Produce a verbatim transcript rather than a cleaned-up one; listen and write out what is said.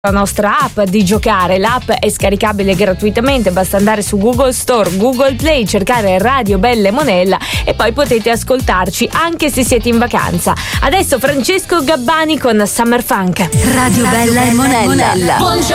la nostra app, di giocare. L'app è scaricabile gratuitamente, basta andare su Google Store, Google Play, cercare Radio Bella e Monella e poi potete ascoltarci anche se siete in vacanza. Adesso Francesco Gabbani con Summer Funk. Radio Bella e Monella.